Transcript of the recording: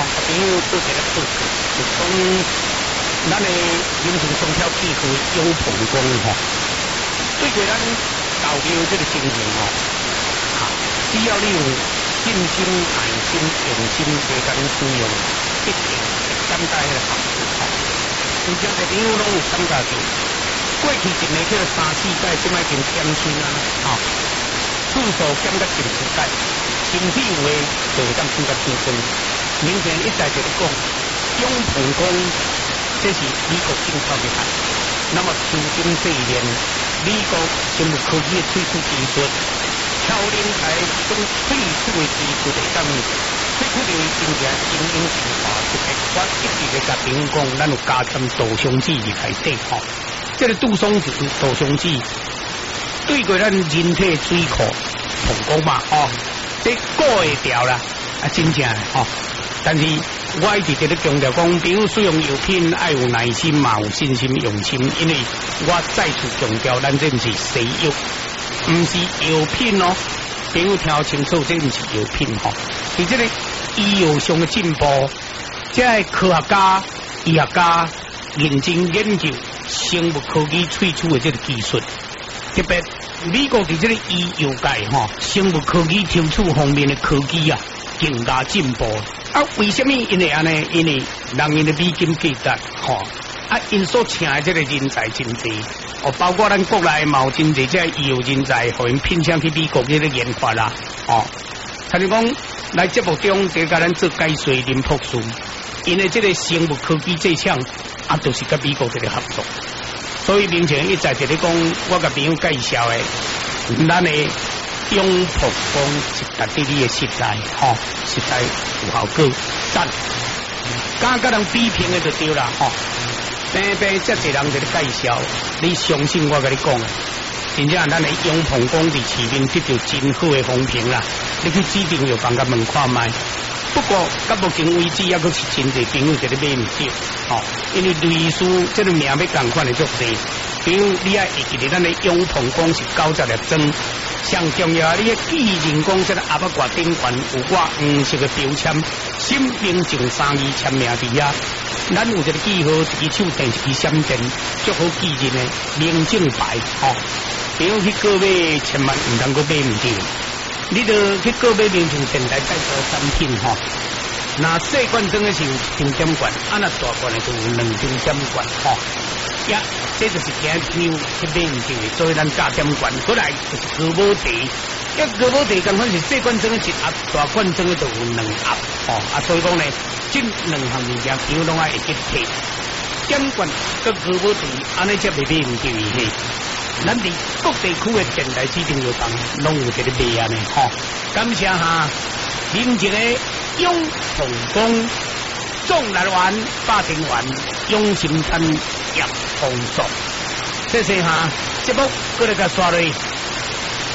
朋友做一个报告，就讲咱的民众双票记号永鹏宫吼，对过咱投票这个情形吼，只要你有信心、爱心、用心加甲恁使用，一定会感觉迄个好处吼。有真侪朋友拢有感觉到，过去一年去了3、4届，即摆已经减轻啊，吼，次数减到10届，甚至有诶就会当增加2分。明显一再就咧讲，永鹏宫这是美国进口的产，那么如今这一年，美国生物科技的推出技术，超人才种推出的技术在上面，推出的真正应用成果，就系我一直咧甲朋友讲，咱有加添杜松子入内底吼，这个杜松子、杜松子对过咱人体的水库膀胱嘛，哦，这过会掉啦，真正吼。但是我一直在咧强调讲，比如使用药品要有耐心嘛，有信心用心，因为我再次强调，咱这不是西药，不是药品哦。朋友听清楚，这不是药品吼。而这个医药上的进步，这科学家、医学家认真研究生物科技萃取的这个技术，特别美国的这个医药界吼，生物科技抽取方面的科技啊，更加进步。啊，为什么因为安尼？因为人因的美金价值，吼，因所请的这个人才真多，哦，包括咱国内嘛有真侪这医药人才，互因聘请去美国这个研发啦，哦，像你讲来节目中，就甲咱做解说林博士，因为这个生物科技这项都是甲美国这个合作，所以明前一再在咧讲，我甲朋友介绍的，咱的永鹏宫是值得你的实在，吼，实在有效果，赞，敢甲人比拼的就对啦，吼。平平遮侪人在咧介绍，你相信我甲你讲啊，真正咱的永鹏宫伫市面得到真好的风评啦，你去指定药房甲问看卖。不过到目前为止，还阁是真侪朋友在咧买唔到，吼，因为类似这个名要共款的足侪，比如你要会记得咱的永鹏宫是90粒装。上重要啊！你嘅记人讲，这个阿伯挂顶悬有我黄色嘅标签，新名正3字签名伫遐。咱有一个记号，一支手电，一支闪电，足好记人嘅名正牌吼。比如去购买，千万唔通阁买唔到。你著去购买名正电台代表产品吼。那细罐装嘅是有1点罐，那大罐嘅就有2点罐吼。呀，这就是今日去买唔到的，所以咱加点罐过来就是高宝茶。高宝茶共款是细罐装的1盒，大罐装的就有2盒，哦所以讲呢，这2项物件朋友拢爱会去摕。点罐跟高宝茶，安尼才袂买唔到伊。咱伫各地区的电台指定药房拢有这个卖安尼，吼。感谢哈，您一个永鹏宫众来丸8天丸永心餐叶红素，谢谢哈，节目过来甲刷落。